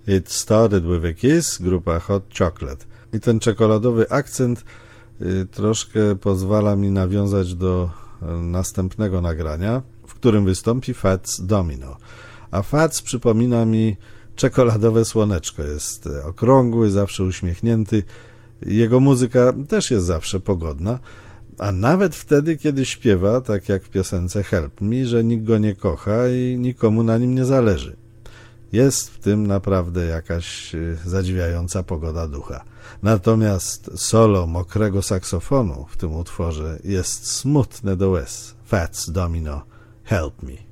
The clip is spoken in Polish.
It Started with a Kiss, grupa Hot Chocolate. I ten czekoladowy akcent troszkę pozwala mi nawiązać do następnego nagrania, w którym wystąpi Fats Domino. A Fats przypomina mi czekoladowe słoneczko. Jest okrągły, zawsze uśmiechnięty. Jego muzyka też jest zawsze pogodna, a nawet wtedy, kiedy śpiewa, tak jak w piosence Help Me, że nikt go nie kocha i nikomu na nim nie zależy. Jest w tym naprawdę jakaś zadziwiająca pogoda ducha. Natomiast solo mokrego saksofonu w tym utworze jest smutne do łez. Fats Domino, Help Me.